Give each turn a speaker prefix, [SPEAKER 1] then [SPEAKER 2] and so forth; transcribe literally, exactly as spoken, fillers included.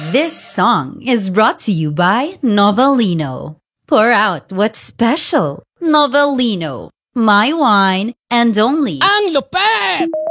[SPEAKER 1] This song is brought to you by Novelino. Pour out what's special. Novelino, my wine and only.
[SPEAKER 2] Ang lupet!